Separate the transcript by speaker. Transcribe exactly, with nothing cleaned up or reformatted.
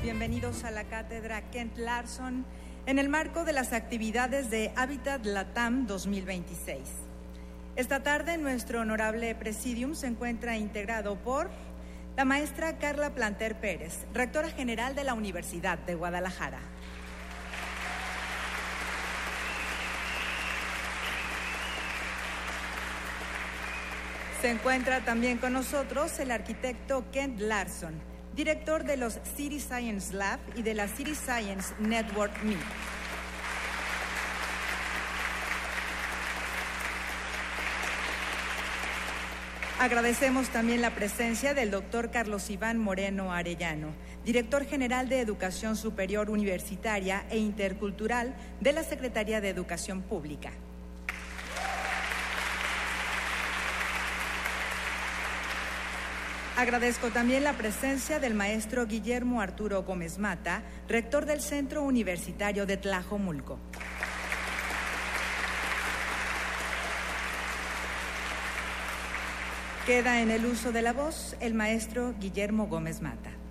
Speaker 1: bienvenidos a la Cátedra Kent Larson en el marco de las actividades de Habitat LATAM dos mil veintiséis. Esta tarde nuestro honorable presidium se encuentra integrado por la maestra Carla Planter Pérez, rectora general de la Universidad de Guadalajara. Se encuentra también con nosotros el arquitecto Kent Larson, director de los City Science Lab y de la City Science Network M I. Agradecemos también la presencia del doctor Carlos Iván Moreno Arellano, director general de Educación Superior Universitaria e Intercultural de la Secretaría de Educación Pública. Agradezco también la presencia del maestro Guillermo Arturo Gómez Mata, rector del Centro Universitario de Tlajomulco. Queda en el uso de la voz el maestro Guillermo Gómez Mata.